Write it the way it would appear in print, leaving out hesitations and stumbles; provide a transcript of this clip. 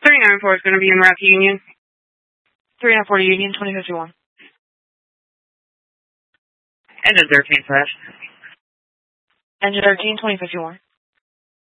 394 is going to be in route to Union. 394 to Union, 2051. Engine 13 flash. Engine 13, 2051.